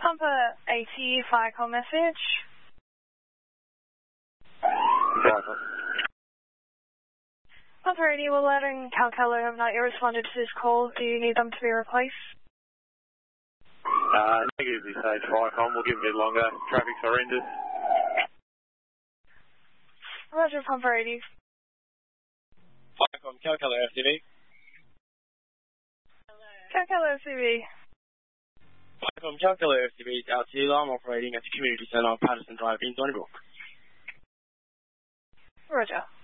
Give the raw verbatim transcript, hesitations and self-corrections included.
Pumper eighty, fire call message. Fire. Pumper eighty, Willard and Calcalo have not yet responded to this call. Do you need them to be replaced? Uh, negative this stage, Firecom. We'll give it a bit longer. Traffic's horrendous. Roger, Pumper eighty. Firecom, Calcalo F T V. Calcalo F T V. Firecom, Calcalo F T V. Out to you. I'm operating at the community centre, Patterson Drive in Donnybrook. Roger.